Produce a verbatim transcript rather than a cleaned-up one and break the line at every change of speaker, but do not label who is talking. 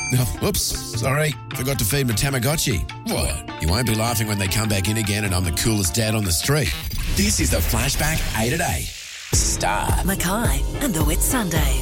Oh, oops, sorry. Forgot to feed my Tamagotchi. What? You won't be laughing when they come back in again and I'm the coolest dad on the street. This is the Flashback eight at eight. Star.
Mackay and the Whit Sundays.